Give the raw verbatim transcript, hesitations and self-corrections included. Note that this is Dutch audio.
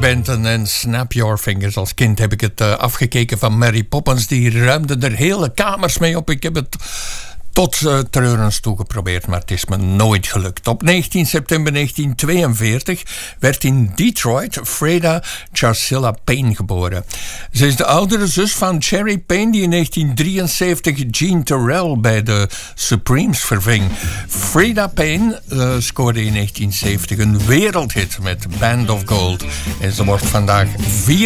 Benton en Snap Your Fingers. Als kind heb ik het uh, afgekeken van Mary Poppins. Die ruimde er hele kamers mee op. Ik heb het tot uh, treurens toe geprobeerd, maar het is me nooit gelukt. Op negentien september negentien tweeënveertig werd in Detroit Freda Charcilla Payne geboren. Ze is de oudere zus van Cherry Payne, die in negentien drieënzeventig Gene Terrell bij de Supremes verving. Freda Payne uh, scoorde in negentien zeventig een wereldhit met Band of Gold. En ze wordt vandaag vier